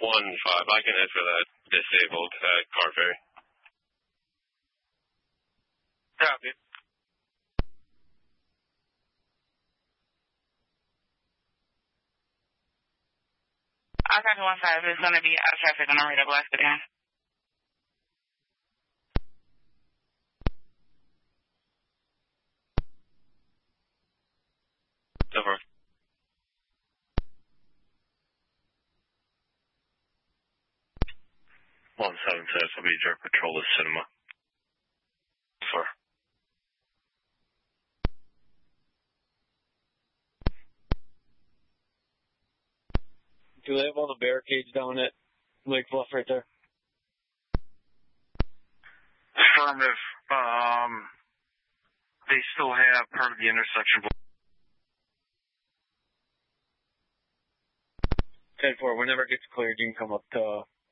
I can head for that disabled car ferry. Copy. I'll copy 15. It's going to be out of traffic on the radar blast again. Over. 17 says will be Jerk Patrol to Cinema. 4. Do they have all the barricades down at Lake Bluff right there? Affirmative. They still have part of the intersection. 10-4, whenever it gets cleared, you can come up to